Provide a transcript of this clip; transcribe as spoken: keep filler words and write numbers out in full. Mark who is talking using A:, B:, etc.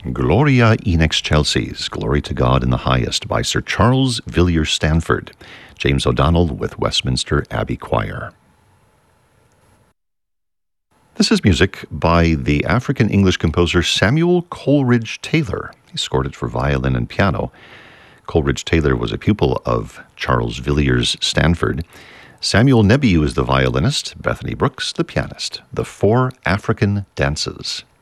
A: Gloria in Excelsis, Glory to God in the Highest, by Sir Charles Villiers Stanford. James O'Donnell with Westminster Abbey Choir. This is music by the African-English composer Samuel Coleridge Taylor. He scored it for violin and piano. Coleridge Taylor was a pupil of Charles Villiers Stanford. Samuel Nebiu is the violinist, Bethany Brooks the pianist. The Four African Dances.